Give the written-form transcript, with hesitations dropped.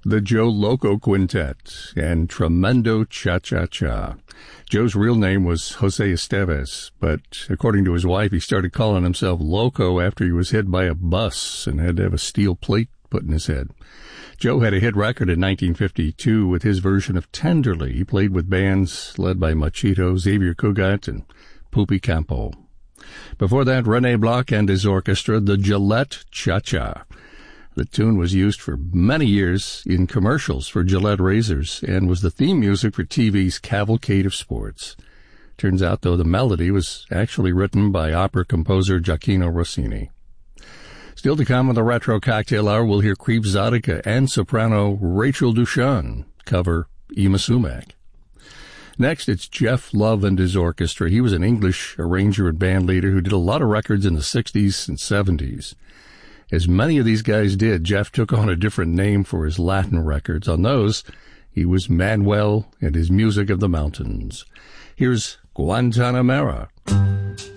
the Joe Loco Quintet, and Tremendo Cha-Cha-Cha. Joe's real name was Jose Estevez, but according to his wife, he started calling himself Loco after he was hit by a bus and had to have a steel plate put in his head. Joe had a hit record in 1952 with his version of Tenderly. He played with bands led by Machito, Xavier Cugat, and Pupi Campo. Before that, René Bloch and his orchestra, the Gillette Cha-Cha. The tune was used for many years in commercials for Gillette razors and was the theme music for TV's Cavalcade of Sports. Turns out, though, the melody was actually written by opera composer Gioacchino Rossini. Still to come on the Retro Cocktail Hour, we'll hear Creep Zodica and soprano Rachel Dushan cover Yma Sumac. Next, it's Jeff Love and his orchestra. He was an English arranger and band leader who did a lot of records in the 60s and 70s. As many of these guys did, Jeff took on a different name for his Latin records. On those, he was Manuel and his Music of the Mountains. Here's Guantanamera.